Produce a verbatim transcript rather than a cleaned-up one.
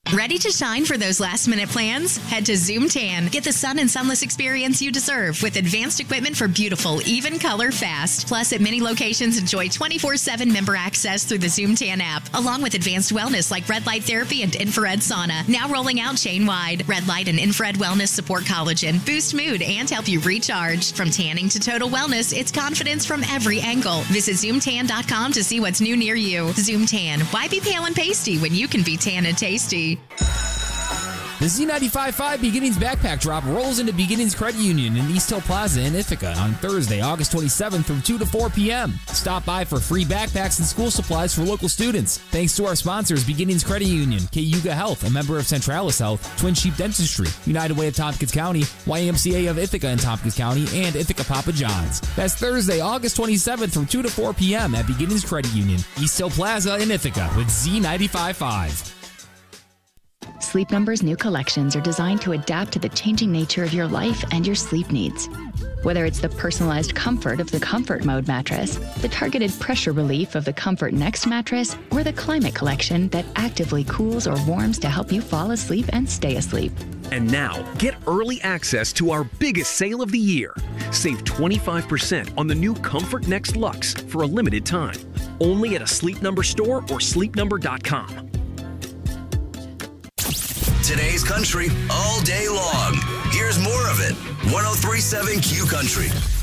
Ready to shine for those last-minute plans? Head to Zoom Tan. Get the sun and sunless experience you deserve with advanced equipment for beautiful, even color fast. Plus, at many locations, enjoy twenty-four seven member access through the Zoom Tan app, along with advanced wellness like red light therapy and infrared sauna. Now rolling out chain-wide. Red light and infrared wellness support collagen, boost mood, and help you recharge. From tanning to total wellness, it's confidence from every angle. Visit zoom tan dot com to see what's new near you. Zoom Tan. Why be pale and pasty when you can be tan and tasty? The Z ninety-five point five Beginnings Backpack Drop rolls into Beginnings Credit Union in East Hill Plaza in Ithaca on Thursday, August twenty-seventh from two to four p.m. Stop by for free backpacks and school supplies for local students. Thanks to our sponsors, Beginnings Credit Union, Cayuga Health, a member of Centralis Health, Twin Sheep Dentistry, United Way of Tompkins County, Y M C A of Ithaca and Tompkins County, and Ithaca Papa John's. That's Thursday, August twenty-seventh from two to four p.m. at Beginnings Credit Union, East Hill Plaza in Ithaca with Z ninety-five point five. Sleep Number's new collections are designed to adapt to the changing nature of your life and your sleep needs. Whether it's the personalized comfort of the Comfort Mode mattress, the targeted pressure relief of the Comfort Next mattress, or the Climate Collection that actively cools or warms to help you fall asleep and stay asleep. And now, get early access to our biggest sale of the year. Save twenty-five percent on the new Comfort Next Luxe for a limited time. Only at a Sleep Number store or sleep number dot com. Today's country all day long. Here's more of it. one oh three point seven Q Country.